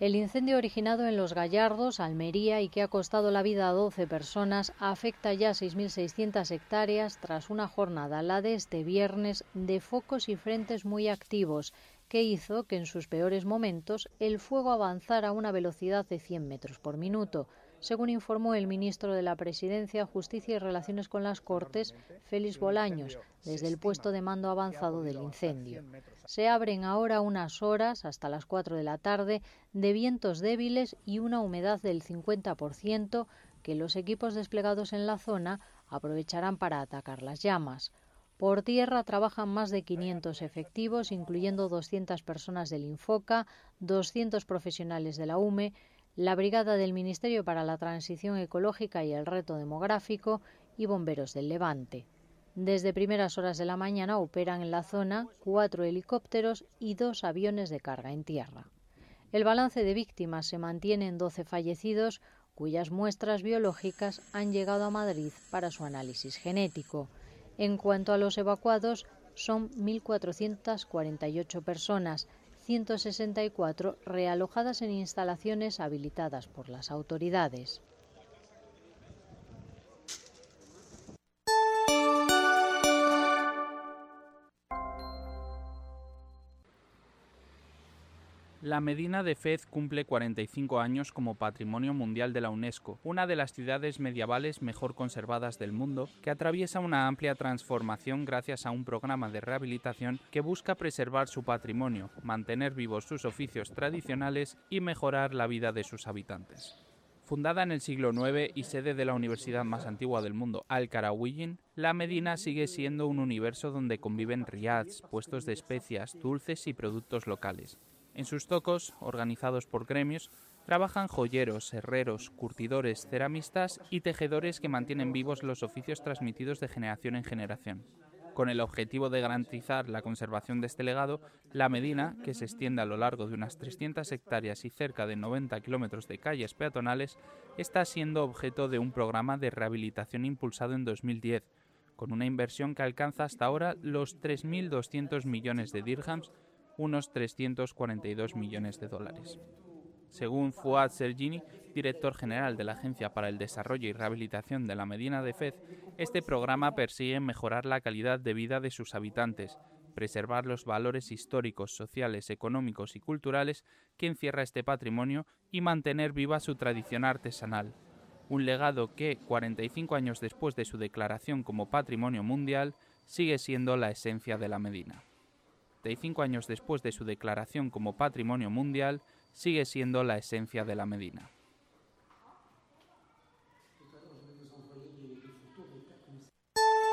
El incendio originado en Los Gallardos, Almería, y que ha costado la vida a 12 personas, afecta ya 6.600 hectáreas tras una jornada, la de este viernes, de focos y frentes muy activos, que hizo que en sus peores momentos el fuego avanzara a una velocidad de 100 metros por minuto, según informó el ministro de la Presidencia, Justicia y Relaciones con las Cortes, Félix Bolaños, desde el puesto de mando avanzado del incendio. Se abren ahora unas horas, hasta las 4 de la tarde, de vientos débiles y una humedad del 50% que los equipos desplegados en la zona aprovecharán para atacar las llamas. Por tierra trabajan más de 500 efectivos, incluyendo 200 personas del Infoca, 200 profesionales de la UME, la Brigada del Ministerio para la Transición Ecológica y el Reto Demográfico y bomberos del Levante. Desde primeras horas de la mañana operan en la zona 4 helicópteros y 2 aviones de carga en tierra. El balance de víctimas se mantiene en 12 fallecidos, cuyas muestras biológicas han llegado a Madrid para su análisis genético. En cuanto a los evacuados, son 1.448 personas, 164 realojadas en instalaciones habilitadas por las autoridades. La Medina de Fez cumple 45 años como Patrimonio Mundial de la UNESCO, una de las ciudades medievales mejor conservadas del mundo, que atraviesa una amplia transformación gracias a un programa de rehabilitación que busca preservar su patrimonio, mantener vivos sus oficios tradicionales y mejorar la vida de sus habitantes. Fundada en el siglo IX y sede de la universidad más antigua del mundo, Al-Qarawiyyin, la Medina sigue siendo un universo donde conviven riads, puestos de especias, dulces y productos locales. En sus zocos, organizados por gremios, trabajan joyeros, herreros, curtidores, ceramistas y tejedores que mantienen vivos los oficios transmitidos de generación en generación. Con el objetivo de garantizar la conservación de este legado, la Medina, que se extiende a lo largo de unas 300 hectáreas y cerca de 90 kilómetros de calles peatonales, está siendo objeto de un programa de rehabilitación impulsado en 2010, con una inversión que alcanza hasta ahora los 3.200 millones de dirhams, unos 342 millones de dólares. Según Fouad Sergini, director general de la Agencia para el Desarrollo y Rehabilitación de la Medina de Fez, este programa persigue mejorar la calidad de vida de sus habitantes, preservar los valores históricos, sociales, económicos y culturales que encierra este patrimonio y mantener viva su tradición artesanal. Un legado que, 45 años después de su declaración como Patrimonio Mundial, sigue siendo la esencia de la Medina. 45 años después de su declaración como Patrimonio Mundial, sigue siendo la esencia de la Medina.